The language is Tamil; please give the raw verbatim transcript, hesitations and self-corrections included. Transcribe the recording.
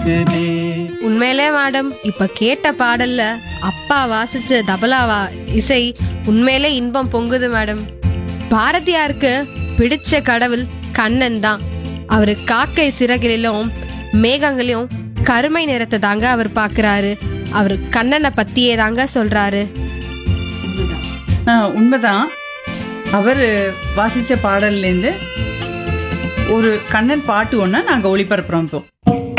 கேக்குதே. உண்மையிலே மேடம், இப்ப கேட்ட பாடல்ல அப்பா வாசிச்ச தபலாவா இசை உண்மையிலே இன்பம் பொங்குது மேடம். பாரதியாருக்கு பிடிச்ச கடவுள் கண்ணன் தான். அவரு காக்கை சிறகிலும் மேகங்களிலும் கருமை நிறத்தை தாங்க அவர் பாக்குறாரு. அவர் கண்ணனை பத்தியே தாங்க சொல்றாரு. ஆ, உண்மைதான். அவர் வாசிச்ச பாடல்ல இருந்து ஒரு கண்ணன் பாட்டு ஒண்ணு நாங்க ஒளிபரப்புறோம் இப்போ.